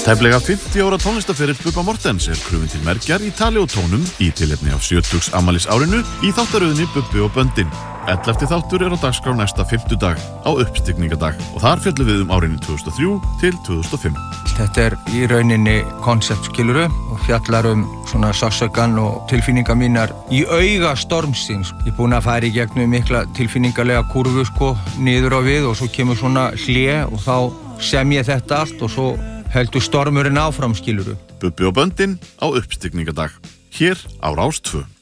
Tæplega 50 ára tónlistaferill Bubba Morthens krufinn til mergjar í tali og tónum í tilefni af 70 afmælis árinu í þáttaröðinni Bubbi og Böndin. 11. þáttur á dagskrá næsta 5. á uppstigningadag og þar fjöllum við árinu 2003 til 2005. Þetta í rauninni konsept skiluru og fjallar svona sársaukann og tilfinningar mínar í auga stormsins. Ég búinn að fara í gegnum mikla tilfinningarlega kurvu niður á við og svo kemur svona hlé og þá sem ég þetta allt og svo heldur stormurinn áfram skiluru. Bubbi og Böndin á uppstigningadag hér á Rás 2.